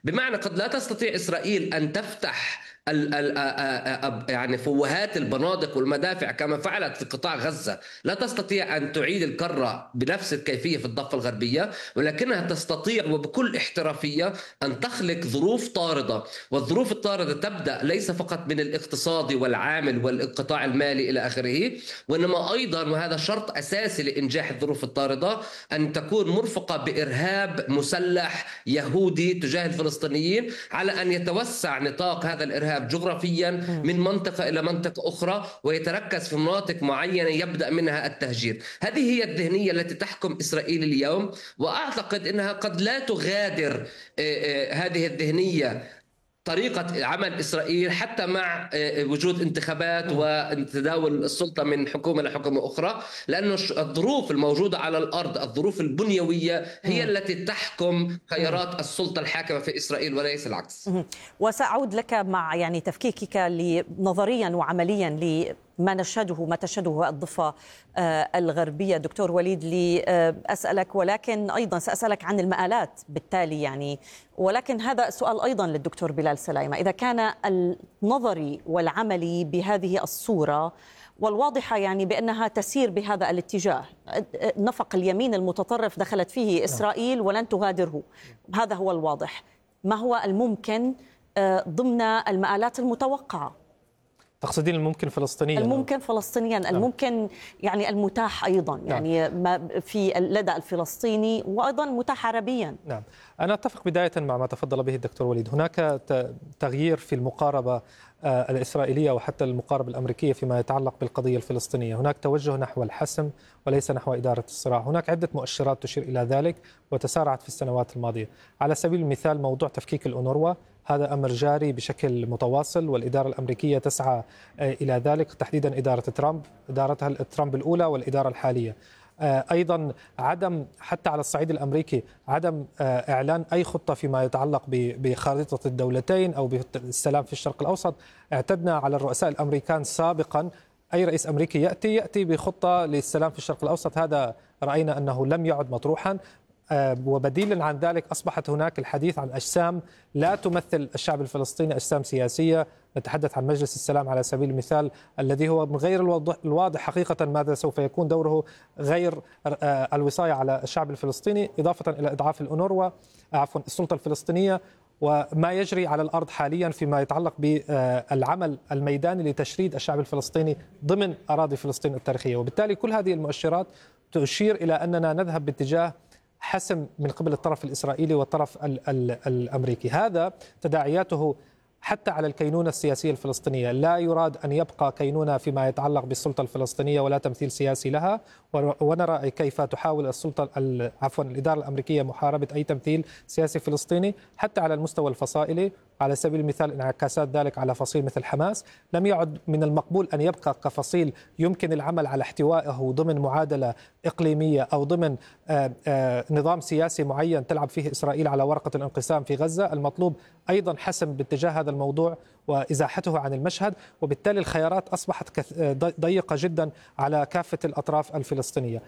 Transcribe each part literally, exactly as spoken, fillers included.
بمعنى قد لا تستطيع إسرائيل أن تفتح ال ال يعني فوهات البنادق والمدافع كما فعلت في قطاع غزة. لا تستطيع أن تعيد الكرة بنفس الكيفية في الضفة الغربية، ولكنها تستطيع وبكل احترافية أن تخلق ظروف طاردة. والظروف الطاردة تبدأ ليس فقط من الاقتصادي والعامل والقطاع المالي إلى آخره، وإنما أيضا، وهذا شرط أساسي لإنجاح الظروف الطاردة، أن تكون مرفقة بإرهاب مسلح يهودي تجاه الفلسطينيين، على أن يتوسع نطاق هذا الإرهاب جغرافيا من منطقة إلى منطقة أخرى، ويتركز في مناطق معينة يبدأ منها التهجير. هذه هي الذهنية التي تحكم إسرائيل اليوم، وأعتقد أنها قد لا تغادر هذه الذهنية طريقة عمل إسرائيل حتى مع وجود انتخابات وتداول السلطة من حكومة لحكومة أخرى، لأن الظروف الموجودة على الأرض، الظروف البنيوية، هي التي تحكم خيارات السلطة الحاكمة في إسرائيل وليس العكس. وسأعود لك مع يعني تفكيكك نظريا وعمليا لما نشهده ما تشهده الضفة الغربية دكتور وليد، لأسألك، ولكن أيضا سأسألك عن المآلات بالتالي يعني، ولكن هذا سؤال أيضا للدكتور بلال سلايمة. إذا كان النظري والعملي بهذه الصورة والواضحة يعني بأنها تسير بهذا الاتجاه، نفق اليمين المتطرف دخلت فيه إسرائيل ولن تغادره، هذا هو الواضح، ما هو الممكن ضمن المآلات المتوقعة؟ تقصدين الممكن فلسطينيا؟ الممكن فلسطينيا، نعم. الممكن يعني المتاح أيضا، نعم. يعني ما في لدى الفلسطيني وأيضا متاح عربيا. نعم، أنا أتفق بداية مع ما تفضل به الدكتور وليد. هناك تغيير في المقاربة الإسرائيلية وحتى المقاربة الأمريكية فيما يتعلق بالقضية الفلسطينية. هناك توجه نحو الحسم وليس نحو إدارة الصراع. هناك عدة مؤشرات تشير إلى ذلك وتسارعت في السنوات الماضية. على سبيل المثال موضوع تفكيك الأونروا، هذا أمر جاري بشكل متواصل، والإدارة الأمريكية تسعى إلى ذلك، تحديدا إدارة ترامب، إدارتها ترامب الأولى والإدارة الحالية. أيضا عدم حتى على الصعيد الأمريكي عدم إعلان أي خطة فيما يتعلق بخارطة الدولتين أو بالسلام في الشرق الأوسط. اعتدنا على الرؤساء الأمريكان سابقا، أي رئيس أمريكي يأتي يأتي بخطة للسلام في الشرق الأوسط، هذا رأينا أنه لم يعد مطروحا. وبديلا عن ذلك أصبحت هناك الحديث عن أجسام لا تمثل الشعب الفلسطيني، أجسام سياسية. نتحدث عن مجلس السلام على سبيل المثال، الذي هو من غير الواضح حقيقة ماذا سوف يكون دوره غير الوصاية على الشعب الفلسطيني، إضافة إلى إضعاف الأونروا عفوا السلطة الفلسطينية، وما يجري على الأرض حاليا فيما يتعلق بالعمل الميداني لتشريد الشعب الفلسطيني ضمن أراضي فلسطين التاريخية. وبالتالي كل هذه المؤشرات تشير إلى أننا نذهب باتجاه حسم من قبل الطرف الإسرائيلي والطرف ال ال الأمريكي. هذا تداعياته حتى على الكينونة السياسية الفلسطينية. لا يراد أن يبقى كينونة فيما يتعلق بالسلطة الفلسطينية ولا تمثيل سياسي لها، ونرى كيف تحاول السلطة عفوا الإدارة الأمريكية محاربة أي تمثيل سياسي فلسطيني، حتى على المستوى الفصائلي. على سبيل المثال انعكاسات ذلك على فصيل مثل حماس. لم يعد من المقبول أن يبقى كفصيل يمكن العمل على احتوائه ضمن معادلة إقليمية أو ضمن آآ آآ نظام سياسي معين تلعب فيه إسرائيل على ورقة الانقسام في غزة. المطلوب أيضا حسم باتجاه هذا الموضوع وإزاحته عن المشهد، وبالتالي الخيارات أصبحت ضيقة جدا على كافة الأطراف الفلسطينية.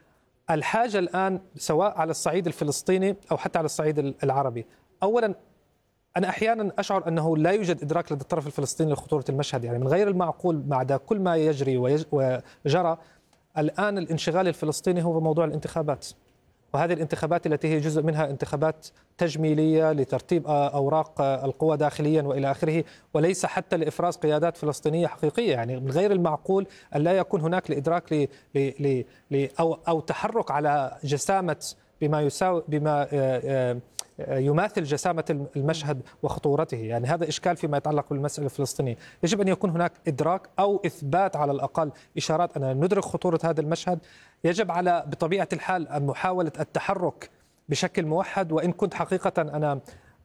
الحاجة الآن سواء على الصعيد الفلسطيني أو حتى على الصعيد العربي، أولا أنا أحيانا أشعر أنه لا يوجد إدراك لدى الطرف الفلسطيني لخطورة المشهد. يعني من غير المعقول بعد كل ما يجري وجرى الآن الانشغال الفلسطيني هو موضوع الانتخابات، وهذه الانتخابات التي هي جزء منها انتخابات تجميلية لترتيب أوراق القوى داخليا وإلى آخره، وليس حتى لإفراز قيادات فلسطينية حقيقية. يعني من غير المعقول أن لا يكون هناك لإدراك ل ل ل أو أو تحرك على جسامة بما يساوي بما يماثل جسامة المشهد وخطورته. يعني هذا إشكال فيما يتعلق بالمسألة الفلسطينية. يجب أن يكون هناك إدراك أو إثبات على الأقل إشارات أن ندرك خطورة هذا المشهد. يجب على بطبيعة الحال محاولة التحرك بشكل موحد، وإن كنت حقيقة أنا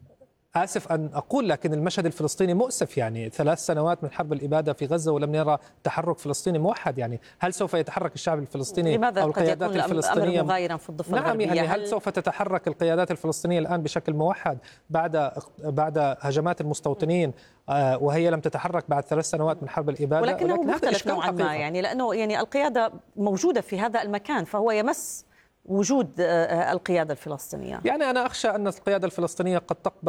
آسف أن أقول لكن المشهد الفلسطيني مؤسف. يعني ثلاث سنوات من حرب الإبادة في غزة ولم نرى تحرك فلسطيني موحد. يعني هل سوف يتحرك الشعب الفلسطيني أو القيادات الفلسطينية مغايرا في الضفة نعم الغربية؟ يعني هل سوف تتحرك القيادات الفلسطينية الآن بشكل موحد بعد بعد هجمات المستوطنين وهي لم تتحرك بعد ثلاث سنوات من حرب الإبادة؟ ولكنه ولكن مختلف نوعا ما، يعني لأنه يعني القيادة موجودة في هذا المكان، فهو يمس وجود القيادة الفلسطينية. يعني أنا أخشى أن القيادة الفلسطينية قد تقبل